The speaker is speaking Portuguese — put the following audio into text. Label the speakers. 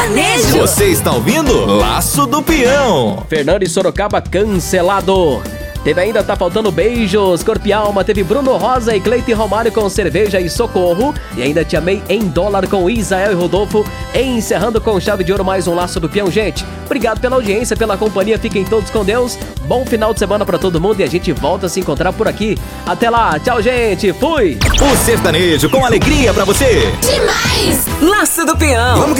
Speaker 1: sertanejo.
Speaker 2: Você está ouvindo Laço do Peão.
Speaker 3: Fernando e Sorocaba cancelado. Teve ainda Tá Faltando Beijos, Corpo e Alma. Teve Bruno Rosa e Cleiton Romário com Cerveja e Socorro. E ainda Te Amei em Dólar com Isael e Rodolfo. Encerrando com chave de ouro mais um Laço do Peão, gente. Obrigado pela audiência, pela companhia. Fiquem todos com Deus. Bom final de semana pra todo mundo e a gente volta a se encontrar por aqui. Até lá. Tchau, gente. Fui.
Speaker 2: O sertanejo com alegria pra você.
Speaker 1: Demais! Laço do Peão.